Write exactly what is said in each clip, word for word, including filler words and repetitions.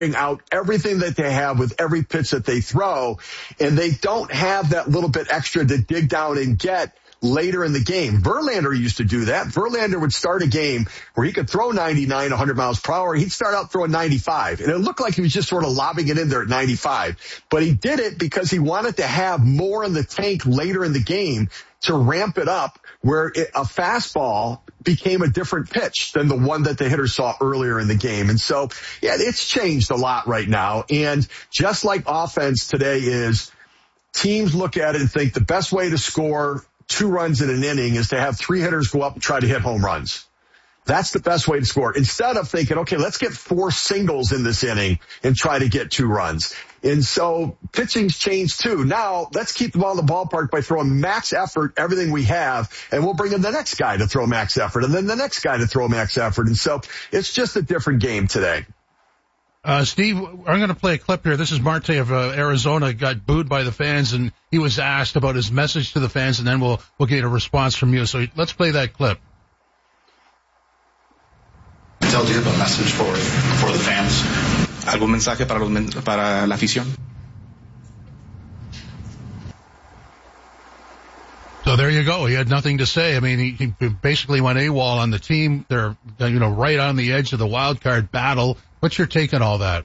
out everything that they have with every pitch that they throw, and they don't have that little bit extra to dig down and get later in the game. Verlander used to do that. Verlander would start a game where he could throw ninety-nine, one hundred miles per hour. He'd start out throwing ninety-five, and it looked like he was just sort of lobbing it in there at ninety-five. But he did it because he wanted to have more in the tank later in the game to ramp it up, where it, a fastball became a different pitch than the one that the hitter saw earlier in the game. And so, yeah, it's changed a lot right now. And just like offense today is, teams look at it and think the best way to score two runs in an inning is to have three hitters go up and try to hit home runs. That's the best way to score. Instead of thinking, okay, let's get four singles in this inning and try to get two runs. And so pitching's changed too. Now let's keep the ball in the ballpark by throwing max effort, everything we have, and we'll bring in the next guy to throw max effort and then the next guy to throw max effort. And so it's just a different game today. Uh, Steve, I'm going to play a clip here. This is Marte of uh, Arizona, got booed by the fans, and he was asked about his message to the fans, and then we'll, we'll get a response from you. So let's play that clip. Tell you a message for, for the fans. ¿Algún mensaje para, los, para la afición? So there you go. He had nothing to say. I mean, he, he basically went AWOL on the team. They're, you know, right on the edge of the wild card battle. What's your take on all that?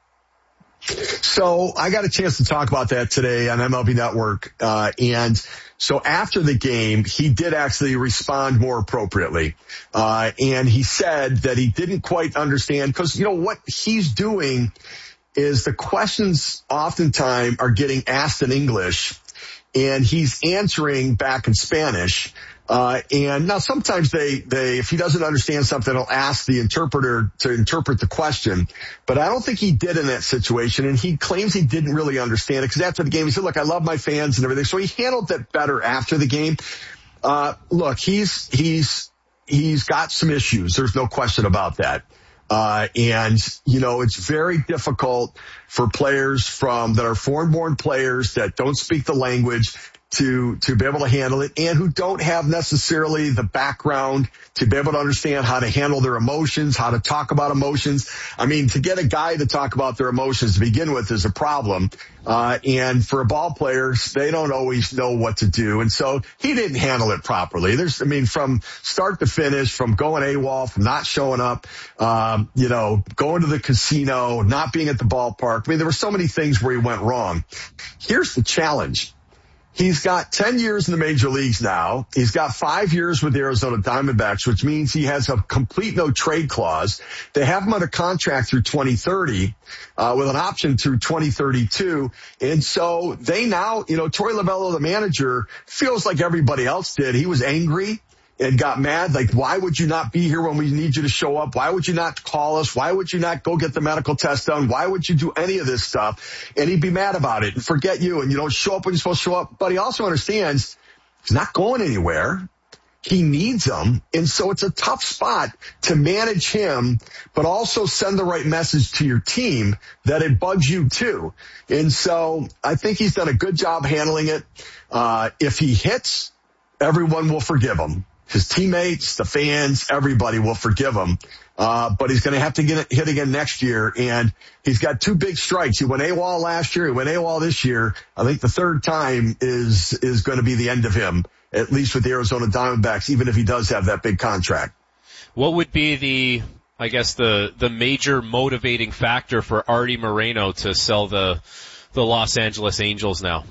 So I got a chance to talk about that today on M L B Network. Uh, and so after the game, he did actually respond more appropriately. Uh, and he said that he didn't quite understand, because, you know, what he's doing is the questions oftentimes are getting asked in English, and he's answering back in Spanish. Uh, and now sometimes they, they, if he doesn't understand something, he'll ask the interpreter to interpret the question. But I don't think he did in that situation. And he claims he didn't really understand it, because after the game, he said, look, I love my fans and everything. So he handled that better after the game. Uh, look, he's, he's, he's got some issues. There's no question about that. Uh, and, you know, it's very difficult for players from, that are foreign-born players that don't speak the language to, to be able to handle it, and who don't have necessarily the background to be able to understand how to handle their emotions, how to talk about emotions. I mean, to get a guy to talk about their emotions to begin with is a problem. Uh, and for a ball player, they don't always know what to do. And so he didn't handle it properly. There's, I mean, from start to finish, from going AWOL, from not showing up, um, you know, going to the casino, not being at the ballpark. I mean, there were so many things where he went wrong. Here's the challenge. He's got ten years in the major leagues now. He's got five years with the Arizona Diamondbacks, which means he has a complete no trade clause. They have him under contract through twenty thirty, uh, with an option through twenty thirty-two. And so they now, you know, Torey Lovullo, the manager, feels like everybody else did. He was angry and got mad. Like, why would you not be here when we need you to show up? Why would you not call us? Why would you not go get the medical test done? Why would you do any of this stuff? And he'd be mad about it and forget you, and you don't show up when you're supposed to show up. But he also understands he's not going anywhere. He needs them. And so it's a tough spot to manage him, but also send the right message to your team that it bugs you too. And so I think he's done a good job handling it. Uh, if he hits, everyone will forgive him. His teammates, the fans, everybody will forgive him. Uh, but he's going to have to get hit again next year. And he's got two big strikes. He went AWOL last year. He went AWOL this year. I think the third time is, is going to be the end of him, at least with the Arizona Diamondbacks, even if he does have that big contract. What would be the, I guess, the, the major motivating factor for Artie Moreno to sell the, the Los Angeles Angels now?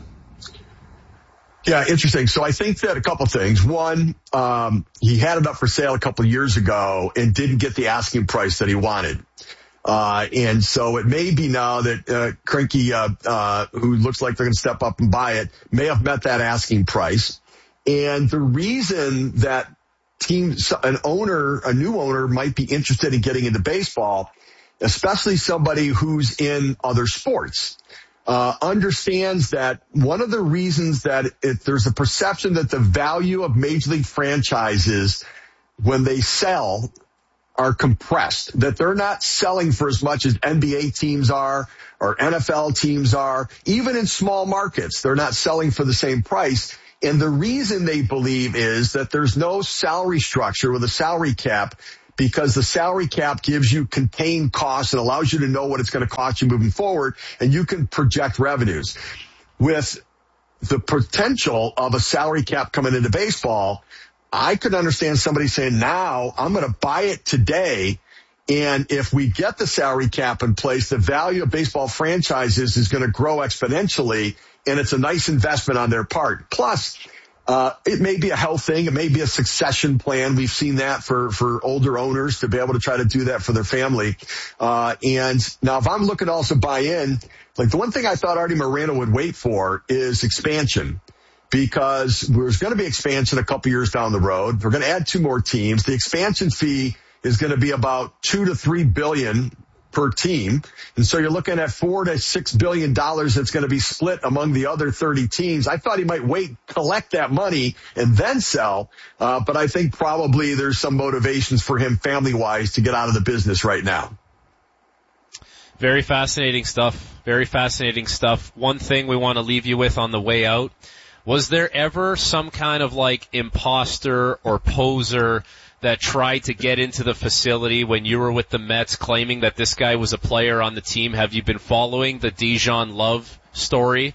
Yeah, interesting. So I think that a couple things. One, um, he had it up for sale a couple of years ago and didn't get the asking price that he wanted. Uh, and so it may be now that, uh, Cranky, uh, uh, who looks like they're going to step up and buy it, may have met that asking price. And the reason that teams, an owner, a new owner might be interested in getting into baseball, especially somebody who's in other sports, Uh, understands that one of the reasons that it, there's a perception that the value of major league franchises when they sell are compressed, that they're not selling for as much as N B A teams are or N F L teams are. Even in small markets, they're not selling for the same price. And the reason they believe is that there's no salary structure with a salary cap because the salary cap gives you contained costs and allows you to know what it's going to cost you moving forward, and you can project revenues. With the potential of a salary cap coming into baseball, I could understand somebody saying, now I'm going to buy it today. And if we get the salary cap in place, the value of baseball franchises is going to grow exponentially, and it's a nice investment on their part. Plus, uh, it may be a health thing. It may be a succession plan. We've seen that for, for older owners to be able to try to do that for their family. Uh, and now if I'm looking to also buy in, like the one thing I thought Artie Moreno would wait for is expansion, because there's going to be expansion a couple years down the road. We're going to add two more teams. The expansion fee is going to be about two to three billion per team. And so you're looking at four to six billion dollars that's going to be split among the other thirty teams. I thought he might wait, collect that money and then sell. Uh, but I think probably there's some motivations for him family wise to get out of the business right now. Very fascinating stuff. Very fascinating stuff. One thing we want to leave you with on the way out. Was there ever some kind of like imposter or poser that tried to get into the facility when you were with the Mets claiming that this guy was a player on the team? Have you been following the Dijon Love story?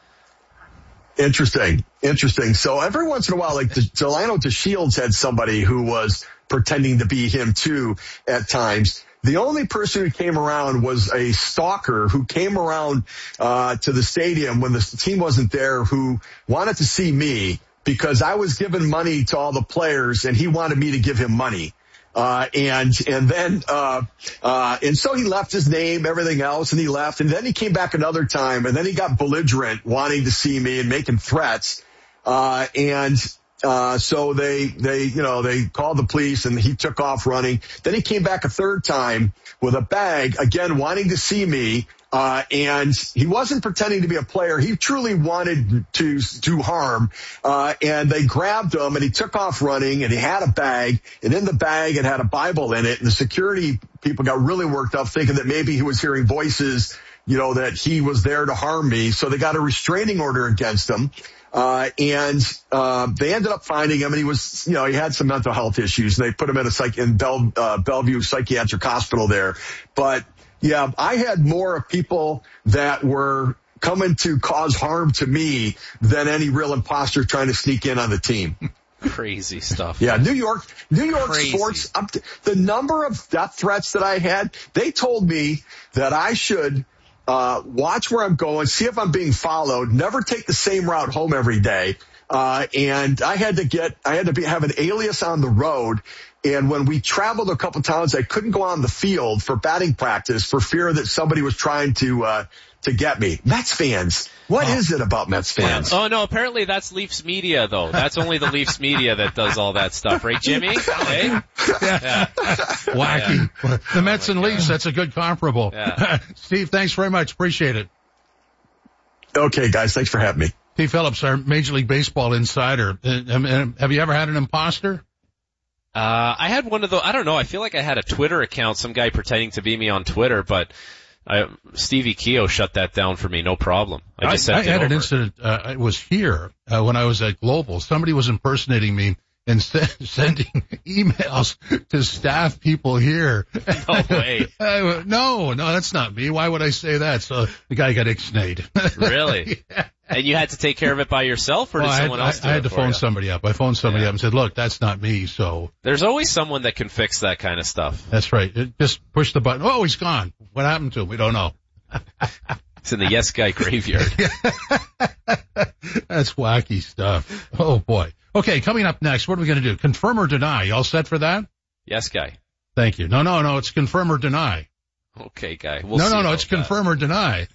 Interesting. Interesting. So every once in a while, like Delano DeShields had somebody who was pretending to be him too at times. The only person who came around was a stalker who came around uh to the stadium when the team wasn't there, who wanted to see me because I was giving money to all the players and he wanted me to give him money. Uh, and, and then, uh, uh, and so he left his name, everything else, and he left. And then he came back another time, and then he got belligerent, wanting to see me and making threats. Uh, and, uh, so they, they, you know, they called the police and he took off running. Then he came back a third time with a bag, again, wanting to see me. Uh, and he wasn't pretending to be a player. He truly wanted to do harm. Uh, and they grabbed him and he took off running and he had a bag, and in the bag it had a Bible in it. And the security people got really worked up thinking that maybe he was hearing voices, you know, that he was there to harm me. So they got a restraining order against him. Uh, and, uh, they ended up finding him, and he was, you know, he had some mental health issues, and they put him in a psych, in Bell, uh, Bellevue Psychiatric Hospital there. But yeah, I had more of people that were coming to cause harm to me than any real imposter trying to sneak in on the team. Crazy stuff. Yeah, New York, New York Crazy. Sports, up to, the number of death threats that I had, they told me that I should Uh, watch where I'm going, see if I'm being followed, never take the same route home every day. Uh, and I had to get, I had to be, have an alias on the road. And when we traveled a couple times, I couldn't go on the field for batting practice for fear that somebody was trying to, uh, to get me. Mets fans. What oh. is it about Mets fans? Oh, no, apparently that's Leafs media, though. That's only the Leafs media that does all that stuff, right, Jimmy? Hey? Yeah. Yeah. Wacky. Yeah. The Mets oh and Leafs, that's a good comparable. Yeah. Steve, thanks very much. Appreciate it. Okay, guys. Thanks for having me. Steve Phillips, our Major League Baseball insider. Have you ever had an imposter? Uh, I had one of those, I don't know, I feel like I had a Twitter account, some guy pretending to be me on Twitter, but I, Stevie Keogh shut that down for me, no problem. I just I, sent I had it an over. incident, uh, it was here, uh, when I was at Global. Somebody was impersonating me and st- sending emails to staff people here. No way. I, no, no, that's not me. Why would I say that? So the guy got ixnayed. Really? Yeah. And you had to take care of it by yourself, or did well, someone I had, else do I, I it had to for phone you? somebody up. I phoned somebody yeah. up and said, look, that's not me, so. There's always someone that can fix that kind of stuff. That's right. It, just push the button. Oh, he's gone. What happened to him? We don't know. It's in the yes guy graveyard. That's wacky stuff. Oh, boy. Okay, coming up next, what are we going to do? Confirm or deny? You all set for that? Yes guy. Thank you. No, no, no, it's confirm or deny. Okay, guy. We'll no, see no, no, it's that. confirm or deny.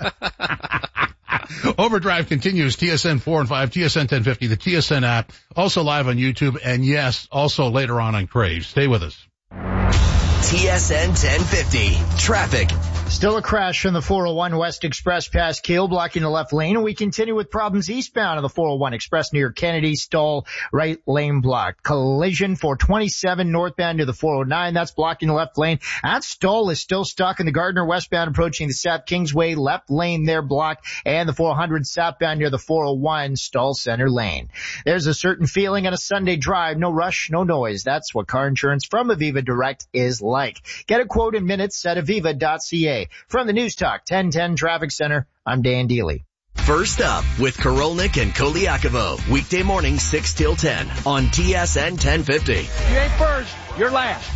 Overdrive continues, T S N four and five, T S N ten fifty, the T S N app, also live on YouTube, and yes, also later on on Crave. Stay with us. T S N ten fifty, traffic. Still a crash on the four oh one West Express past Keele, blocking the left lane, and we continue with problems eastbound on the four oh one Express near Kennedy, stall, right lane blocked. Collision for twenty-seven northbound near the four oh nine, that's blocking the left lane. That stall is still stuck in the Gardner westbound approaching the South Kingsway, left lane there blocked, and the four hundred southbound near the four oh one stall center lane. There's a certain feeling on a Sunday drive, no rush, no noise. That's what car insurance from Aviva Direct is like. Get a quote in minutes at aviva dot c a. From the News Talk ten ten Traffic Center, I'm Dan Deely. First up with Korolnik and Koliakovo. Weekday morning six till ten on T S N ten fifty. You ain't first, you're last.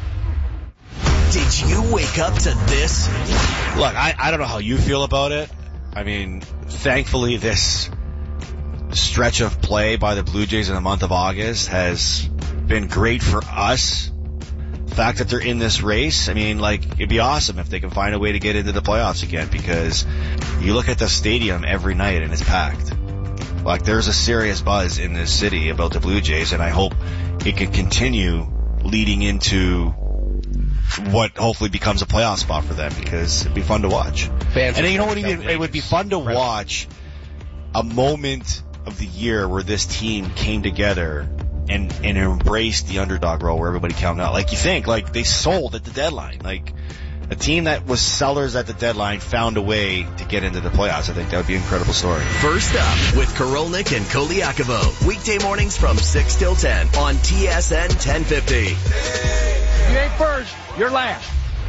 Did you wake up to this? Look, I, I don't know how you feel about it. I mean, thankfully this stretch of play by the Blue Jays in the month of August has been great for us. The fact that they're in this race, I mean, like, it'd be awesome if they can find a way to get into the playoffs again, because you look at the stadium every night and it's packed. Like, there's a serious buzz in this city about the Blue Jays, and I hope it can continue leading into what hopefully becomes a playoff spot for them, because it'd be fun to watch. Fans and you know what? It, it would be fun to watch a moment of the year where this team came together and and embraced the underdog role where everybody counted out. Like, you think, like, they sold at the deadline. Like, a team that was sellers at the deadline found a way to get into the playoffs. I think that would be an incredible story. First up with Korolnik and Koliakovo. Weekday mornings from six till ten on T S N ten fifty. You ain't first, you're last.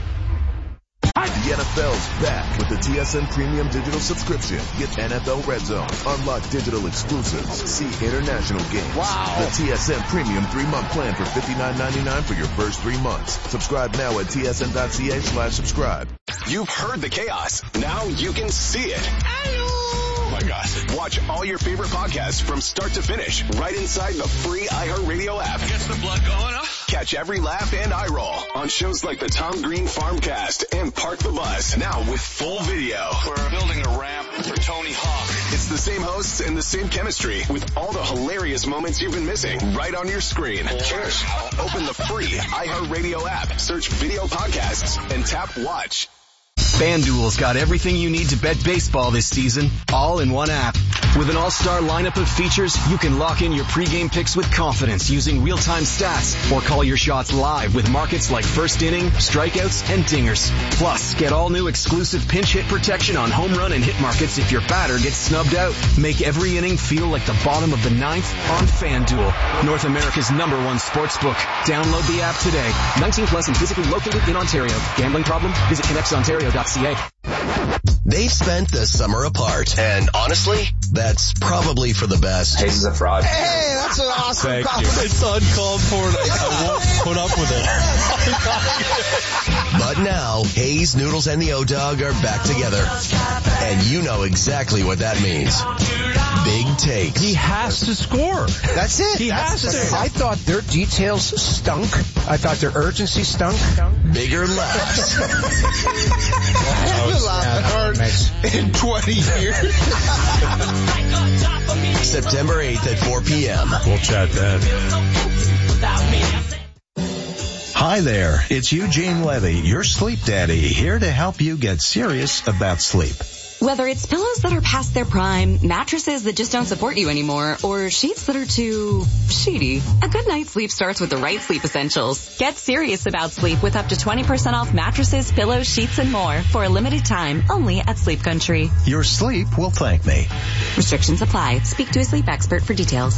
The N F L's back with the T S N Premium Digital subscription. Get N F L Red Zone, unlock digital exclusives, see international games. Wow. The T S N Premium three-month plan for fifty-nine ninety-nine for your first three months. Subscribe now at T S N dot C A slash subscribe. You've heard the chaos. Now you can see it. Oh my gosh. Watch all your favorite podcasts from start to finish right inside the free iHeartRadio app. Gets the blood going, huh? Catch every laugh and eye roll on shows like the Tom Green Farmcast and Park the Bus. Now with full video. We're building a ramp for Tony Hawk. It's the same hosts and the same chemistry with all the hilarious moments you've been missing right on your screen. Just open the free iHeartRadio app, search video podcasts, and tap watch. FanDuel's got everything you need to bet baseball this season, all in one app. With an all-star lineup of features, you can lock in your pregame picks with confidence using real-time stats, or call your shots live with markets like first inning, strikeouts, and dingers. Plus, get all new exclusive pinch hit protection on home run and hit markets if your batter gets snubbed out. Make every inning feel like the bottom of the ninth on FanDuel, North America's number one sportsbook. Download the app today. nineteen plus and physically located in Ontario. Gambling problem? Visit connects ontario dot c a. They've spent the summer apart, and honestly, that's probably for the best. Hayes is a fraud. Hey, that's an awesome Thank compliment. You. It's uncalled for. I won't put up with it. But now, Hayes, Noodles, and the O-Dog are back together. And you know exactly what that means. Big takes. He has to score. That's it. He That's has the, to. I thought their details stunk. I thought their urgency stunk. Bigger laughs. I haven't laughed hard in twenty years. September eighth at four p.m. We'll chat then. Hi there, it's Eugene Levy, your sleep daddy, here to help you get serious about sleep. Whether it's pillows that are past their prime, mattresses that just don't support you anymore, or sheets that are too sheety, a good night's sleep starts with the right sleep essentials. Get serious about sleep with up to twenty percent off mattresses, pillows, sheets, and more for a limited time only at Sleep Country. Your sleep will thank me. Restrictions apply. Speak to a sleep expert for details.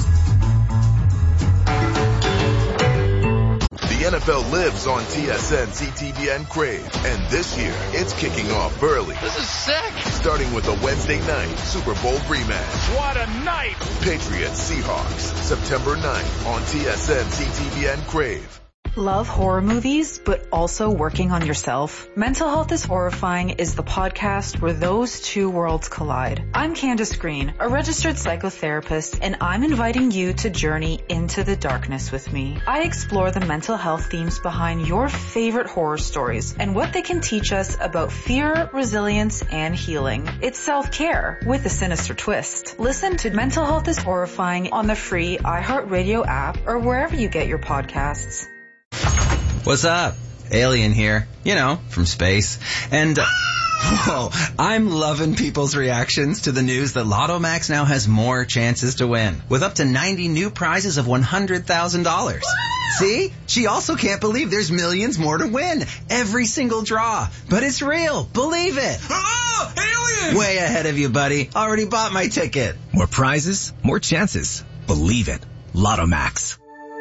The N F L lives on T S N, C T V N, Crave. And this year, it's kicking off early. This is sick. Starting with a Wednesday night Super Bowl rematch. What a night. Patriots Seahawks, September ninth on T S N, C T V N, Crave. Love horror movies, but also working on yourself? Mental Health is Horrifying is the podcast where those two worlds collide. I'm Candace Green, a registered psychotherapist, and I'm inviting you to journey into the darkness with me. I explore the mental health themes behind your favorite horror stories and what they can teach us about fear, resilience, and healing. It's self-care with a sinister twist. Listen to Mental Health is Horrifying on the free iHeartRadio app or wherever you get your podcasts. What's up? Alien here, you know, from space. And, uh, whoa, I'm loving people's reactions to the news that Lotto Max now has more chances to win, with up to ninety new prizes of one hundred thousand dollars. See? She also can't believe there's millions more to win. Every single draw. But it's real. Believe it. Oh, alien! Way ahead of you, buddy. Already bought my ticket. More prizes, more chances. Believe it. Lotto Max.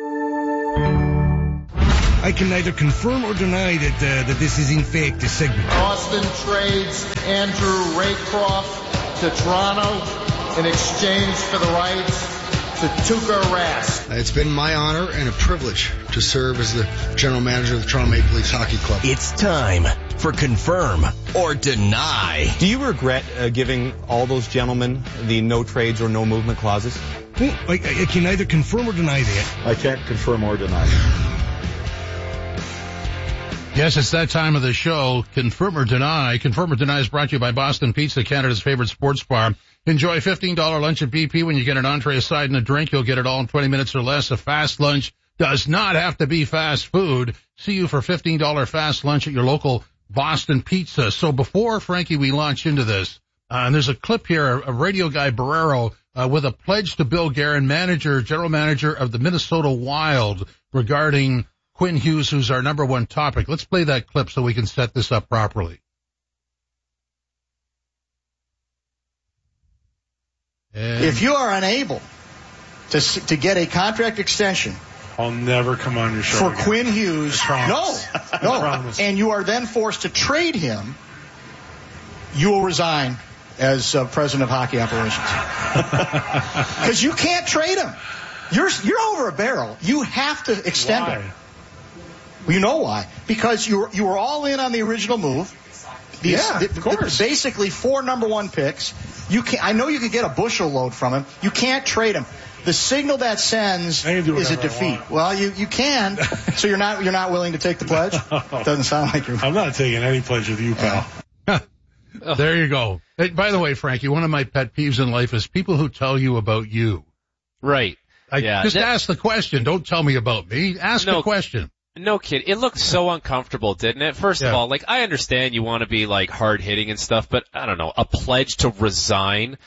I can neither confirm or deny that uh, that this is in fact a segment. Austin trades Andrew Raycroft to Toronto in exchange for the rights to Tuukka Rask. It's been my honor and a privilege to serve as the general manager of the Toronto Maple Leafs Hockey Club. It's time for Confirm or Deny. Do you regret uh, giving all those gentlemen the no trades or no movement clauses? Well, I, I can neither confirm or deny that. I can't confirm or deny. Yes, it's that time of the show. Confirm or Deny. Confirm or Deny is brought to you by Boston Pizza, Canada's favorite sports bar. Enjoy a fifteen dollars lunch at B P. When you get an entree, a side, and a drink, you'll get it all in twenty minutes or less. A fast lunch does not have to be fast food. See you for fifteen dollars fast lunch at your local Boston Pizza. So before, Frankie, we launch into this, uh, and there's a clip here, a radio guy, Barrero, uh, with a pledge to Bill Guerin, manager, general manager of the Minnesota Wild, regarding Quinn Hughes, who's our number one topic. Let's play that clip so we can set this up properly. And if you are unable to to get a contract extension, I'll never come on your show for again. Quinn Hughes. No, no, and you are then forced to trade him, you will resign as uh, president of hockey operations because you can't trade him. You're you're over a barrel. You have to extend Why? him. You know why? Because you were, you were all in on the original move. These, Yeah, the, of course. the, basically four number one picks. You can I know you could get a bushel load from him. You can't trade him. The signal that sends is a defeat. Well, you, you can. So you're not you're not willing to take the pledge? Doesn't sound like you're. I'm not taking any pledge with you, pal. There you go. Hey, by the way, Frankie, one of my pet peeves in life is people who tell you about you. Right. I, yeah. Just that, ask the question. Don't tell me about me. Ask no, the question. No kid. It looked so uncomfortable, didn't it? First Yeah. of all, like, I understand you want to be, like, hard-hitting and stuff, but I don't know, a pledge to resign?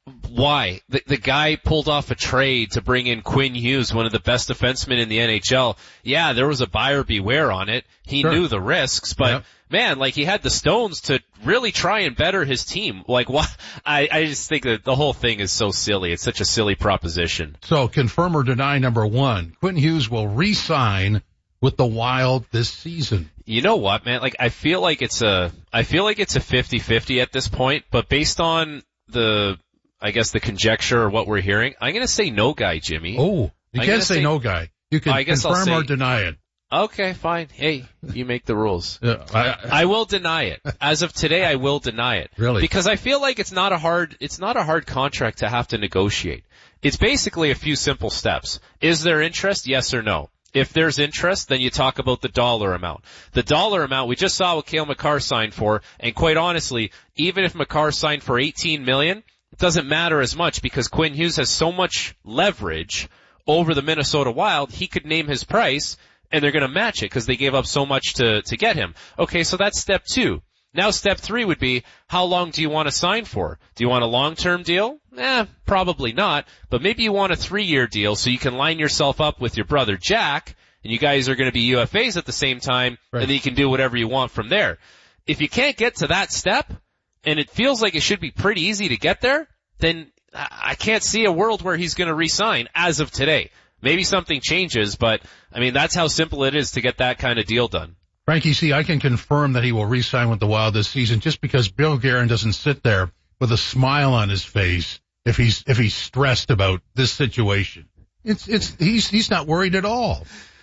Why? The, the guy pulled off a trade to bring in Quinn Hughes, one of the best defensemen in the N H L. Yeah, there was a buyer beware on it. He Sure. knew the risks, but Yep. man, like, he had the stones to really try and better his team. Like, why? I, I just think that the whole thing is so silly. It's such a silly proposition. So confirm or deny number one. Quinn Hughes will re-sign with the Wild this season. You know what, man? Like, I feel like it's a, I feel like it's a fifty-fifty at this point, but based on the, I guess the conjecture or what we're hearing, I'm gonna say no guy, Jimmy. Oh, you I'm can't gonna say, say- no guy. You can I guess I'll confirm say- or deny it. Okay, fine. Hey, you make the rules. Yeah, I, I will deny it. As of today, I will deny it. Really? Because I feel like it's not a hard, it's not a hard contract to have to negotiate. It's basically a few simple steps. Is there interest? Yes or no? If there's interest, then you talk about the dollar amount. The dollar amount, we just saw what Cale Makar signed for, and quite honestly, even if Makar signed for eighteen million, it doesn't matter as much because Quinn Hughes has so much leverage over the Minnesota Wild, he could name his price, and they're going to match it because they gave up so much to, to get him. Okay, so that's step two. Now step three would be, how long do you want to sign for? Do you want a long-term deal? Eh, probably not, but maybe you want a three-year deal so you can line yourself up with your brother Jack, and you guys are going to be U F As at the same time, Right. and then you can do whatever you want from there. If you can't get to that step, and it feels like it should be pretty easy to get there, then I I can't see a world where he's going to re-sign as of today. Maybe something changes, but, I mean, that's how simple it is to get that kind of deal done. Frankie, see, I can confirm that he will re-sign with the Wild this season just because Bill Guerin doesn't sit there with a smile on his face if he's, if he's stressed about this situation. It's, it's, he's, he's not worried at all.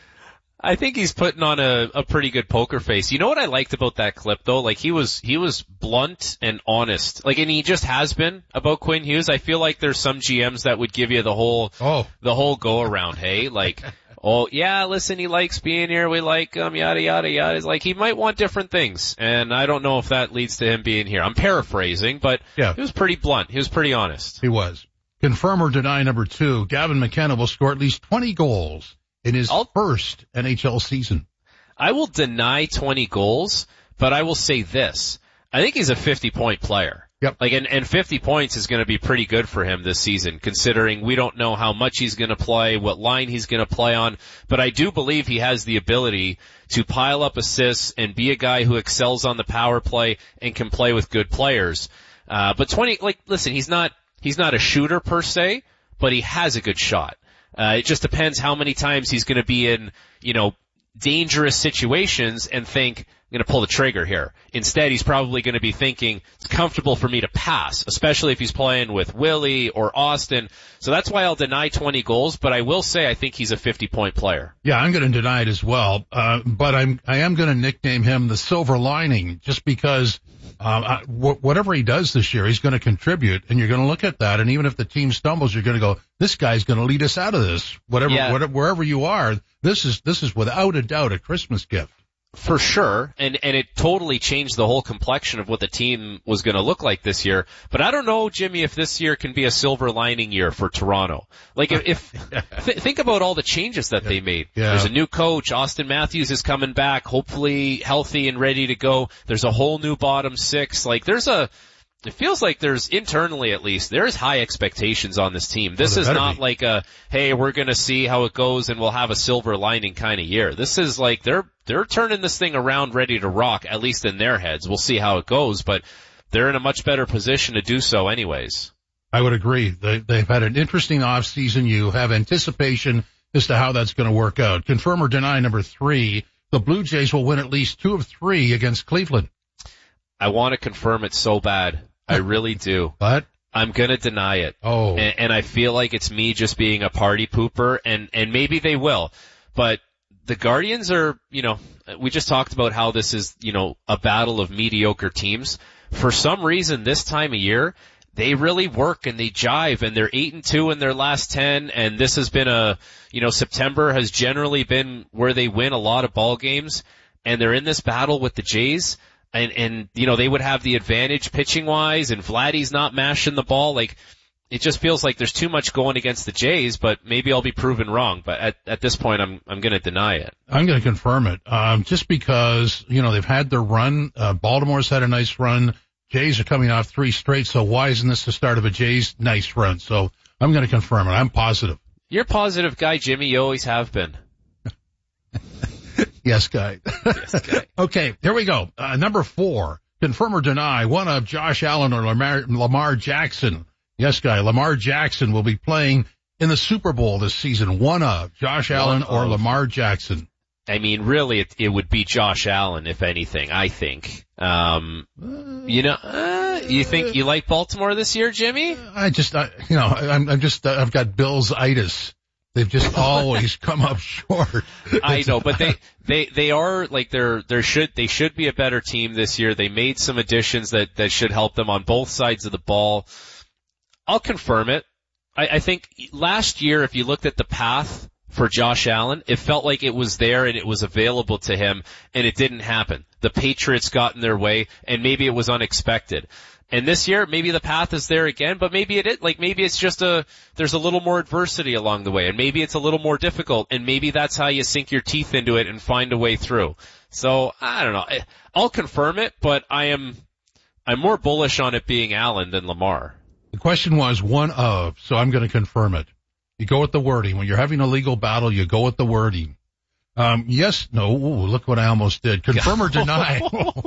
I think he's putting on a, a pretty good poker face. You know what I liked about that clip though? Like he was, he was blunt and honest. Like, and he just has been about Quinn Hughes. I feel like there's some G Ms that would give you the whole, oh, the whole go around. Hey, like, oh yeah, listen, he likes being here. We like him, yada, yada, yada. It's like he might want different things. And I don't know if that leads to him being here. I'm paraphrasing, but yeah. He was pretty blunt. He was pretty honest. He was. Confirm or deny number two. Gavin McKenna will score at least twenty goals in his I'll, first N H L season. I will deny twenty goals, but I will say this. I think he's a fifty-point player. Yep. Like, and, and fifty points is going to be pretty good for him this season, considering we don't know how much he's going to play, what line he's going to play on. But I do believe he has the ability to pile up assists and be a guy who excels on the power play and can play with good players. Uh, but twenty, like, listen, he's not, he's not a shooter per se, but he has a good shot. Uh, it just depends how many times he's going to be in, you know, dangerous situations and think, I'm going to pull the trigger here. Instead, he's probably going to be thinking, it's comfortable for me to pass, especially if he's playing with Willie or Austin. So that's why I'll deny twenty goals, but I will say I think he's a fifty-point player. Yeah, I'm going to deny it as well. Uh, but I'm, I am going to nickname him the silver lining just because, um, I, wh- whatever he does this year, he's going to contribute, and you're going to look at that, and even if the team stumbles, you're going to go, this guy's going to lead us out of this. Whatever, Yeah. whatever, wherever you are, this is, this is without a doubt a Christmas gift. For sure, and and it totally changed the whole complexion of what the team was going to look like this year. But I don't know, Jimmy, if this year can be a silver lining year for Toronto. Like, if, if th- think about all the changes that yeah. they made. Yeah. There's a new coach. Austin Matthews is coming back, hopefully healthy and ready to go. There's a whole new bottom six. Like, there's a... It feels like there's, internally at least, there's high expectations on this team. This well, is not be. like a, hey, we're gonna see how it goes and we'll have a silver lining kind of year. This is like, they're, they're turning this thing around ready to rock, at least in their heads. We'll see how it goes, but they're in a much better position to do so anyways. I would agree. They, they've had an interesting off season. You have anticipation as to how that's going to work out. Confirm or deny number three, the Blue Jays will win at least two of three against Cleveland. I want to confirm it so bad. I really do. But I'm gonna deny it. Oh. And, and I feel like it's me just being a party pooper, and, and maybe they will. But the Guardians are, you know, we just talked about how this is, you know, a battle of mediocre teams. For some reason, this time of year, they really work and they jive, and they're eight and two in their last ten, and this has been a, you know, September has generally been where they win a lot of ball games, and they're in this battle with the Jays. And, and, you know, they would have the advantage pitching wise, and Vladdy's not mashing the ball. Like, it just feels like there's too much going against the Jays, but maybe I'll be proven wrong. But at, at this point, I'm, I'm gonna deny it. I'm gonna confirm it. Um, just because, you know, they've had their run. Uh, Baltimore's had a nice run. Jays are coming off three straight, so why isn't this the start of a Jays nice run? So I'm gonna confirm it. I'm positive. You're a positive guy, Jimmy. You always have been. Yes, guy. Yes, guy. Okay, here we go. Uh, number four, confirm or deny, one of Josh Allen or Lamar, Lamar Jackson. Yes, guy, Lamar Jackson will be playing in the Super Bowl this season. One of Josh One Allen of. or Lamar Jackson. I mean, really, it, it would be Josh Allen, if anything, I think. Um, you know, uh, you think you like Baltimore this year, Jimmy? I just, I, you know, I'm, I'm just, uh, I've got Bills-itis. They've just always come up short. I know, but they, they, they are, like, they're, they're should, they should be a better team this year. They made some additions that, that should help them on both sides of the ball. I'll confirm it. I, I think last year, if you looked at the path for Josh Allen, it felt like it was there and it was available to him, and it didn't happen. The Patriots got in their way, and maybe it was unexpected. And this year, maybe the path is there again, but maybe it is, like, maybe it's just a, there's a little more adversity along the way, and maybe it's a little more difficult, and maybe that's how you sink your teeth into it and find a way through. So, I don't know. I'll confirm it, but I am, I'm more bullish on it being Allen than Lamar. The question was one of, so I'm going to confirm it. You go with the wording. When you're having a legal battle, you go with the wording. Um, yes, no, ooh, look what I almost did. Confirm or deny?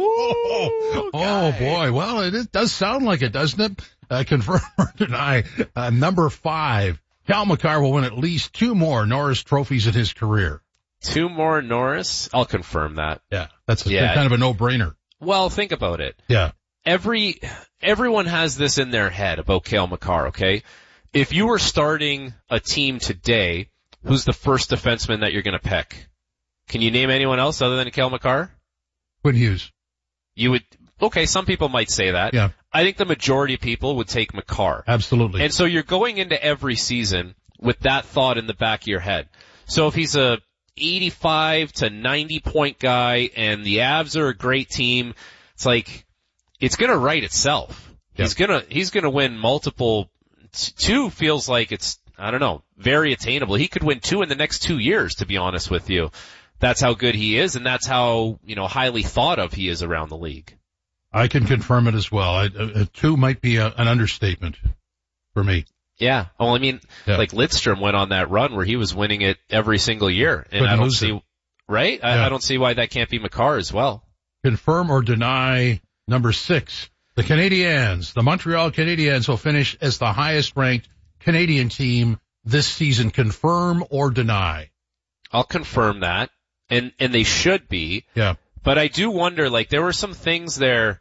oh, oh boy. Well, it, it does sound like it, doesn't it? Uh, confirm or deny. Uh, number five, Cal McCarr will win at least two more Norris trophies in his career. Two more Norris? I'll confirm that. Yeah, that's a, yeah. kind of a no-brainer. Well, think about it. Yeah. Every, everyone has this in their head about Cal McCarr, okay? If you were starting a team today, who's the first defenseman that you're going to pick? Can you name anyone else other than Cal McCarr? Quinn Hughes. You would, okay, some people might say that. Yeah. I think the majority of people would take McCarr. Absolutely. And so you're going into every season with that thought in the back of your head. So if he's a eighty-five to ninety point guy and the Avs are a great team, it's like, it's gonna write itself. Yep. He's gonna, he's gonna win multiple, two feels like it's, I don't know, very attainable. He could win two in the next two years, to be honest with you. that's how good he is, and that's how, you know, highly thought of he is around the league. I can confirm it as well. I, uh, two might be a, an understatement for me. Yeah. Well, I mean, yeah. like Lidstrom went on that run where he was winning it every single year, and Couldn't I don't lose see, it. right? I, Yeah. I don't see why that can't be Makar as well. Confirm or deny number six. The Canadiens, the Montreal Canadiens will finish as the highest ranked Canadian team this season. Confirm or deny? I'll confirm that. And, and they should be. Yeah. But I do wonder, like, there were some things there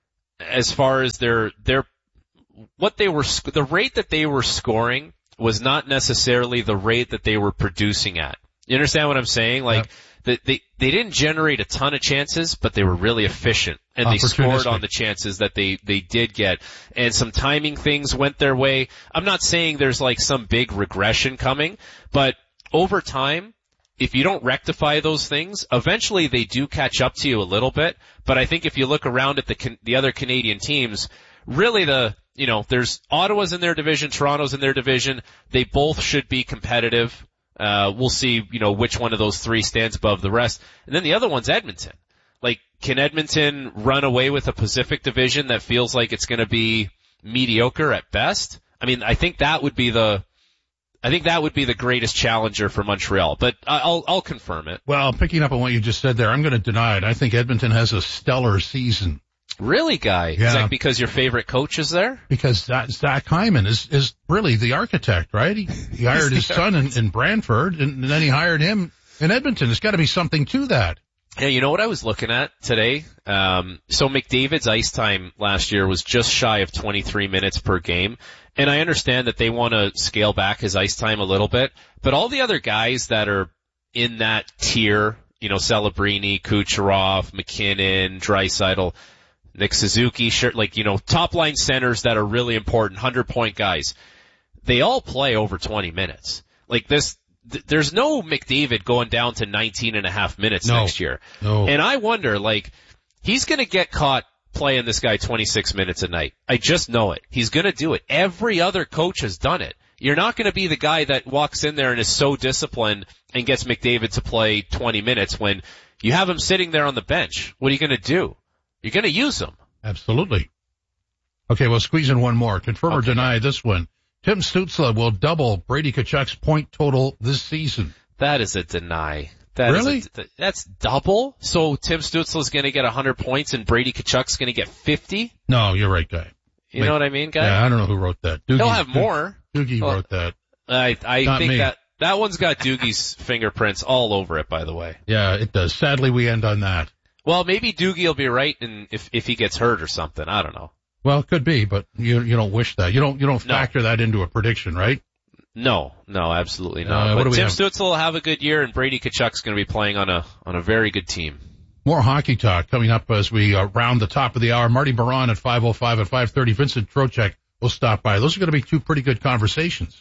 as far as their, their, what they were, the rate that they were scoring was not necessarily the rate that they were producing at. You understand what I'm saying? Like, yeah. they, they, they didn't generate a ton of chances, but they were really efficient. And they scored on the chances that they, they did get. And some timing things went their way. I'm not saying there's like some big regression coming, but over time, if you don't rectify those things, eventually they do catch up to you a little bit. But I think if you look around at the the other Canadian teams, really the, you know, there's Ottawa's in their division, Toronto's in their division. They both should be competitive. Uh, we'll see, you know, which one of those three stands above the rest. And then the other one's Edmonton. Like, can Edmonton run away with a Pacific division that feels like it's going to be mediocre at best? I mean, I think that would be the, I think that would be the greatest challenger for Montreal, but I'll, I'll confirm it. Well, picking up on what you just said there, I'm going to deny it. I think Edmonton has a stellar season. Really, Guy? Yeah. Is that because your favorite coach is there? Because Zach Hyman is, is really the architect, right? He, he hired his son in, in Brantford, and then he hired him in Edmonton. There's got to be something to that. Yeah, you know what I was looking at today? Um, so McDavid's ice time last year was just shy of twenty-three minutes per game. And I understand that they want to scale back his ice time a little bit, but all the other guys that are in that tier, you know, Celebrini, Kucherov, McKinnon, Draisaitl, Nick Suzuki, sure, like, you know, top line centers that are really important, hundred point guys, they all play over twenty minutes. Like this, th- there's no McDavid going down to nineteen and a half minutes no. next year. No. And I wonder, like, he's gonna get caught playing this guy twenty-six minutes a night. I just know it. He's going to do it. Every other coach has done it. You're not going to be the guy that walks in there and is so disciplined and gets McDavid to play twenty minutes when you have him sitting there on the bench. What are you going to do? You're going to use him. Absolutely. Okay, well, squeeze in one more. Confirm okay. or deny this one. Tim Stützle will double Brady Tkachuk's point total this season. That is a deny. That really? Is a, that's double? So Tim Stützle is going to get one hundred points and Brady Tkachuk's going to get fifty? No, you're right, Guy. You like, know what I mean, Guy? Yeah, I don't know who wrote that. Doogie, He'll have more. Doogie well, wrote that. I, I Not think me. that, that one's got Doogie's fingerprints all over it, by the way. Yeah, it does. Sadly, we end on that. Well, maybe Doogie will be right and if, if he gets hurt or something. I don't know. Well, it could be, but you, you don't wish that. You don't, you don't factor no. that into a prediction, right? No, no, absolutely not. Uh, but Tim have? Stützle will have a good year, and Brady Tkachuk's going to be playing on a on a very good team. More hockey talk coming up as we uh, round the top of the hour. Marty Baron at five oh five and five thirty. Vincent Trocheck will stop by. Those are going to be two pretty good conversations.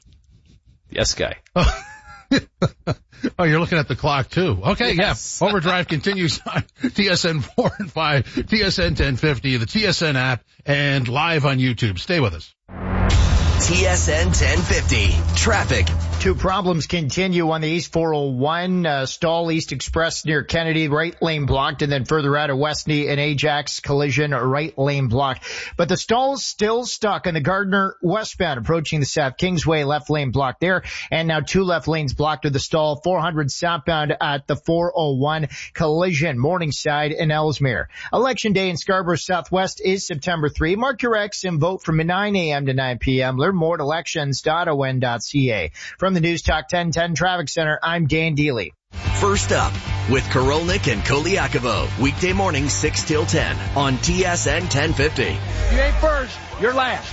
Yes, Guy. Oh, you're looking at the clock too. Okay, yes. Yeah. Overdrive continues on T S N four and five, T S N ten fifty, the T S N app, and live on YouTube. Stay with us. T S N ten fifty. Traffic. Two problems continue on the East four oh one, uh, Stall East Express near Kennedy, right lane blocked, and then further out of Westney and Ajax collision, right lane blocked. But the stall's still stuck on the Gardner westbound, approaching the South Kingsway, left lane blocked there, and now two left lanes blocked with the stall, four hundred southbound at the four oh one collision, Morningside and Ellesmere. Election day in Scarborough Southwest is September third. Mark your X and vote from nine a.m. to nine p.m. Learn more at elections dot o n dot c a. From the News Talk ten ten Traffic Center, I'm Dan Deely. First up with Korolnik and Koliakovo, weekday morning six till ten on T S N ten fifty. You ain't first, you're last.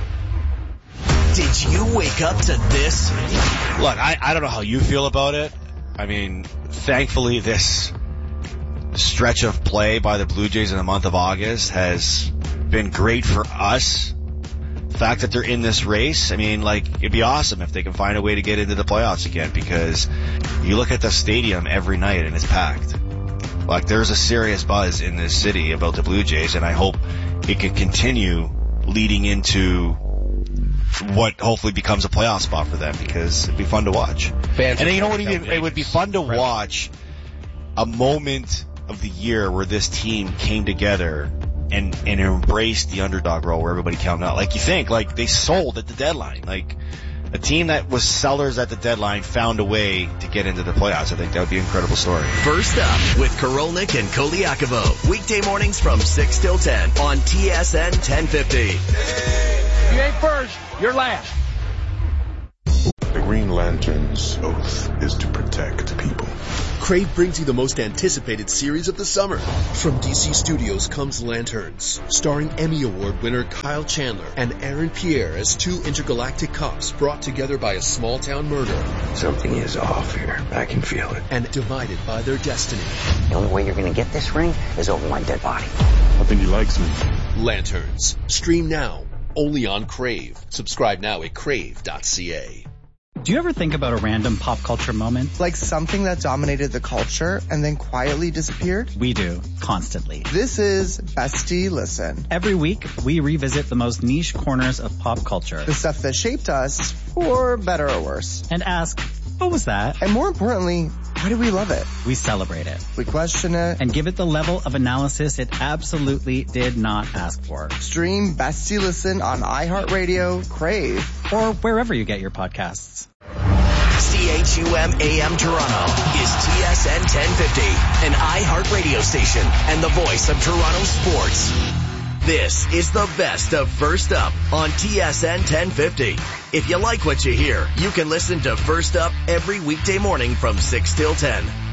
Did you wake up to this? Look, I, I don't know how you feel about it. I mean, thankfully this stretch of play by the Blue Jays in the month of August has been great for us. The fact that they're in this race, I mean, like, it'd be awesome if they can find a way to get into the playoffs again, because you look at the stadium every night and it's packed. Like, there's a serious buzz in this city about the Blue Jays, and I hope it can continue leading into what hopefully becomes a playoff spot for them, because it'd be fun to watch. Fans and you know what, it, it would be fun to watch a moment of the year where this team came together and, and embraced the underdog role where everybody counted out. Like you think, like they sold at the deadline. Like a team that was sellers at the deadline found a way to get into the playoffs. I think that would be an incredible story. First Up with Karolnik and Koliakovo. Weekday mornings from six till ten on T S N ten fifty. If you ain't first, you're last. The Green Lantern's oath is to protect people. Crave brings you the most anticipated series of the summer. From D C Studios comes Lanterns, starring Emmy Award winner Kyle Chandler and Aaron Pierre as two intergalactic cops brought together by a small-town murder. Something is off here. I can feel it. And divided by their destiny. The only way you're going to get this ring is over my dead body. I think he likes me. Lanterns. Stream now. Only on Crave. Subscribe now at crave dot c a. Do you ever think about a random pop culture moment? Like something that dominated the culture and then quietly disappeared? We do, constantly. This is Bestie Listen. Every week, we revisit the most niche corners of pop culture. The stuff that shaped us, for better or worse. And ask, what was that? And more importantly, why do we love it? We celebrate it. We question it. And give it the level of analysis it absolutely did not ask for. Stream Bestie Listen on iHeartRadio, Crave, or wherever you get your podcasts. C H U M A M Toronto is T S N ten fifty, an iHeartRadio station and the voice of Toronto sports. This is the best of First Up on T S N ten fifty. If you like what you hear, you can listen to First Up every weekday morning from six till ten.